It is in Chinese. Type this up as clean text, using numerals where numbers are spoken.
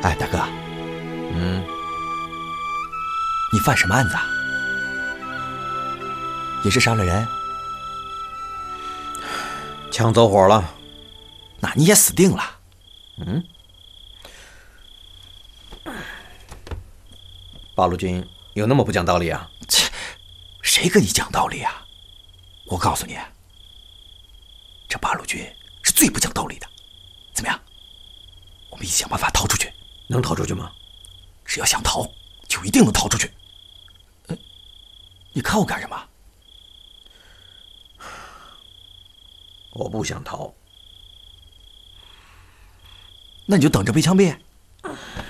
哎，大哥，你犯什么案子啊？也是杀了人？ 枪走火了。 那你也死定了。 八路军有那么不讲道理啊？ 切，谁跟你讲道理啊？我告诉你，这八路军是最不讲道理的。怎么样？我们一起想办法逃出去。 能逃出去吗？ 只要想逃，就一定能逃出去。你看我干什么？ 我不想逃。 那你就等着背枪毙。